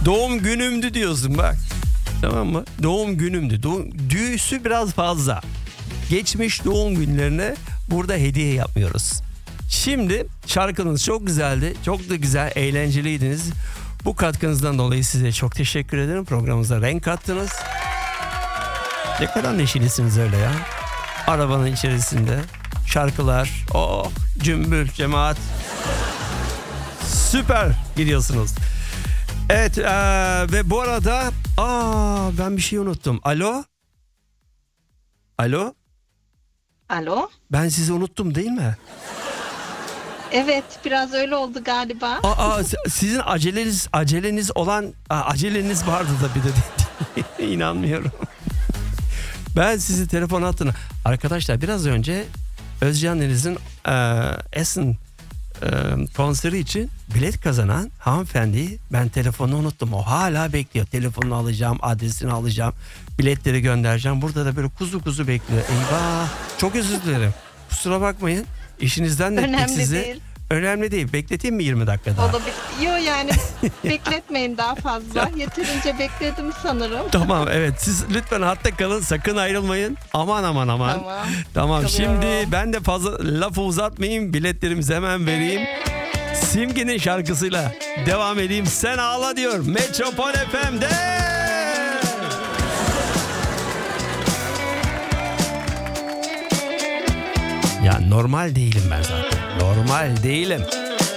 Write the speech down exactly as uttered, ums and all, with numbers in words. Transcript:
Doğum günümdü diyorsun bak. Tamam mı? Doğum günümdü. Doğum, düğüsü biraz fazla. Geçmiş doğum günlerine burada hediye yapmıyoruz. Şimdi şarkınız çok güzeldi. Çok da güzel, eğlenceliydiniz. Bu katkınızdan dolayı size çok teşekkür ederim. Programımıza renk kattınız. Ne kadar neşelisiniz öyle ya. Arabanın içerisinde. Şarkılar. Oh, cümbür, cemaat. Süper gidiyorsunuz. Evet ee, ve bu arada aa, ben bir şey unuttum. Alo? Alo? Alo? Ben sizi unuttum değil mi? Evet, biraz öyle oldu galiba. Aa, sizin aceleniz aceleniz olan aa, aceleniz vardı da bir de inanmıyorum. Ben sizi telefon hattına arkadaşlar biraz önce Özcan Deniz'in e, Essen e, konseri için bilet kazanan hanımefendiyi ben telefonunu unuttum. O hala bekliyor. Telefonunu alacağım, adresini alacağım, biletleri göndereceğim. Burada da böyle kuzu kuzu bekliyor. Eyvah! Çok özür dilerim. Kusura bakmayın. İşinizden de ettik Önemli sizi. değil. Önemli değil. Bekleteyim mi yirmi dakika daha? Olabilir. Yok yani bekletmeyin daha fazla. Yeterince bekledim sanırım. Tamam evet. Siz lütfen hatta kalın. Sakın ayrılmayın. Aman aman aman. Tamam. Tamam. Kalıyorum. Şimdi ben de fazla lafı uzatmayayım. Biletlerimizi hemen vereyim. Simge'nin şarkısıyla devam edeyim. Sen ağla diyor. Metropol F M'de. Ya normal değilim ben zaten. Normal değilim.